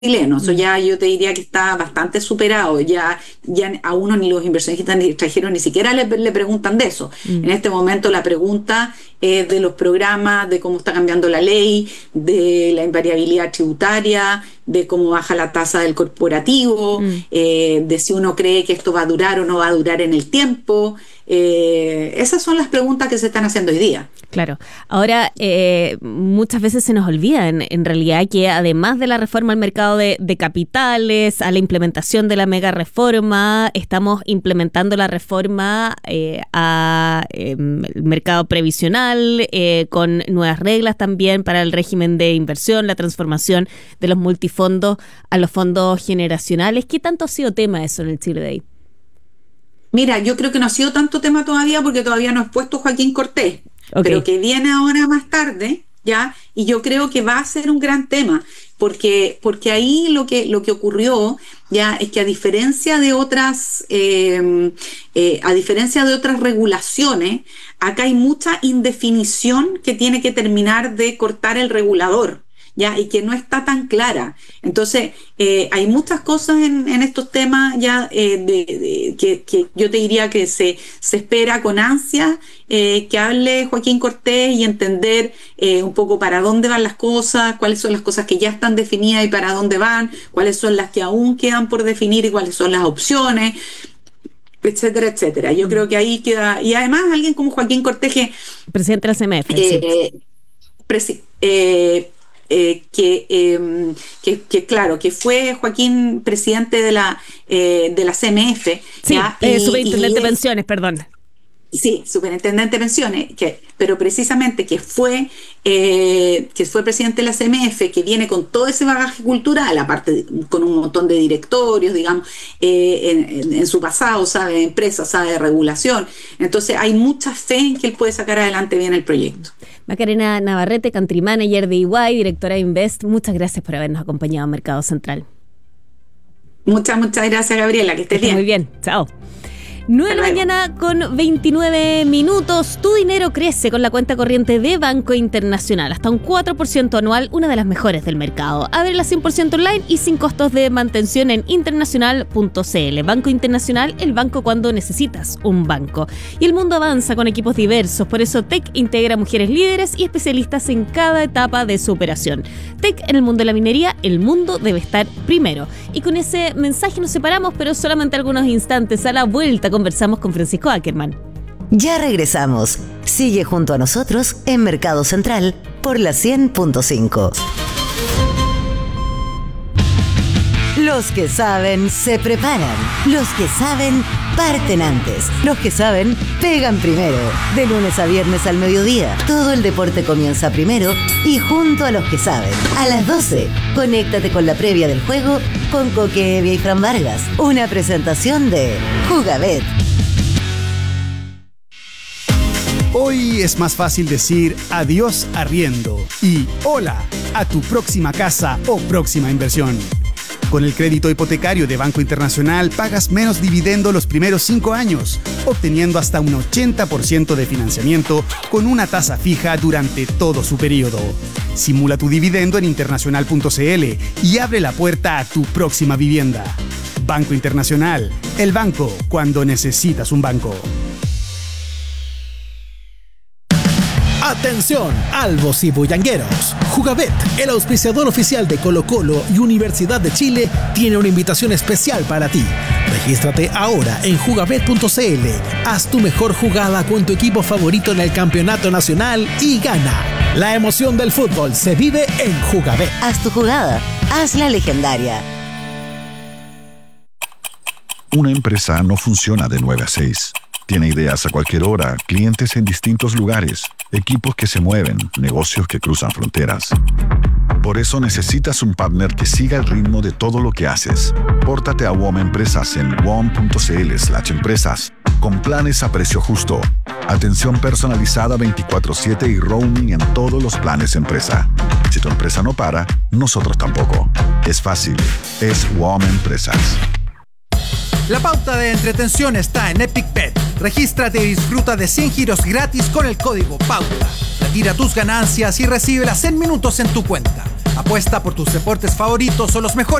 chileno. Eso ya yo te diría que está bastante superado. Ya a uno ni los inversionistas ni extranjeros ni siquiera le preguntan de eso. En este momento la pregunta es de los programas, de cómo está cambiando la ley, de la invariabilidad tributaria, de cómo baja la tasa del corporativo, de si uno cree que esto va a durar o no va a durar en el tiempo. Esas son las preguntas que se están haciendo hoy día. Claro. Ahora, muchas veces se nos olvida en realidad que además de la reforma al mercado de capitales, a la implementación de la mega reforma, estamos implementando la reforma al mercado previsional, con nuevas reglas también para el régimen de inversión, la transformación de los multifondos a los fondos generacionales. ¿Qué tanto ha sido tema eso en el Chile Day? Mira, yo creo que no ha sido tanto tema todavía porque todavía no ha expuesto Joaquín Cortés, Okay. pero que viene ahora más tarde, ¿ya? Y yo creo que va a ser un gran tema, porque ahí lo que ocurrió ya es que a diferencia de otras regulaciones, acá hay mucha indefinición que tiene que terminar de cortar el regulador, ¿ya? Y que no está tan clara. Entonces, hay muchas cosas en estos temas ya que yo te diría que se espera con ansia que hable Joaquín Cortés y entender un poco para dónde van las cosas, cuáles son las cosas que ya están definidas y para dónde van, cuáles son las que aún quedan por definir y cuáles son las opciones, etcétera, etcétera. Yo creo que ahí queda. Y además alguien como Joaquín Cortés, que presidente de la CMF, claro, que fue Joaquín presidente de la CMF. Sí, superintendente de pensiones, perdón. Sí, superintendente de pensiones, pero precisamente que fue presidente de la CMF, que viene con todo ese bagaje cultural, aparte con un montón de directorios, digamos, en su pasado, sabe de empresas, sabe de regulación. Entonces hay mucha fe en que él puede sacar adelante bien el proyecto. Macarena Navarrete, Country Manager de EY, directora de Invest, muchas gracias por habernos acompañado en Mercado Central. Muchas gracias, Gabriela, que estés bien. Muy bien, chao. 9 de la mañana con 29 minutos. Tu dinero crece con la cuenta corriente de Banco Internacional. Hasta un 4% anual, una de las mejores del mercado. Ábrela 100% online y sin costos de mantención en internacional.cl. Banco Internacional, el banco cuando necesitas un banco. Y el mundo avanza con equipos diversos. Por eso TEC integra mujeres líderes y especialistas en cada etapa de su operación. TEC en el mundo de la minería, el mundo debe estar primero. Y con ese mensaje nos separamos, pero solamente algunos instantes. A la vuelta conversamos con Francisco Ackerman. Ya regresamos. Sigue junto a nosotros en Mercado Central por la 100.5. Los que saben se preparan. Los que saben parten antes. Los que saben pegan primero. De lunes a viernes al mediodía. Todo el deporte comienza primero y junto a los que saben. A las 12, conéctate con la previa del juego con Coque Evia y Fran Vargas. Una presentación de Jugabet. Hoy es más fácil decir adiós arriendo y hola a tu próxima casa o próxima inversión. Con el crédito hipotecario de Banco Internacional pagas menos dividendo los primeros 5 años, obteniendo hasta un 80% de financiamiento con una tasa fija durante todo su periodo. Simula tu dividendo en internacional.cl y abre la puerta a tu próxima vivienda. Banco Internacional, el banco cuando necesitas un banco. Atención, albos y bullangueros. Jugabet, el auspiciador oficial de Colo-Colo y Universidad de Chile, tiene una invitación especial para ti. Regístrate ahora en jugabet.cl. Haz tu mejor jugada con tu equipo favorito en el campeonato nacional y gana. La emoción del fútbol se vive en Jugabet. Haz tu jugada, hazla legendaria. Una empresa no funciona de 9 a 6. Tiene ideas a cualquier hora, clientes en distintos lugares, equipos que se mueven, negocios que cruzan fronteras. Por eso necesitas un partner que siga el ritmo de todo lo que haces. Pórtate a WOM Empresas en wom.cl/empresas, con planes a precio justo, atención personalizada 24/7 y roaming en todos los planes empresa. Si tu empresa no para, nosotros tampoco. Es fácil, es WOM Empresas. La pauta de entretención está en Epic Bet. Regístrate y disfruta de 100 giros gratis con el código PAUTA. Retira tus ganancias y recíbelas en minutos en tu cuenta. Apuesta Apuesta por tus deportes favoritos o los mejores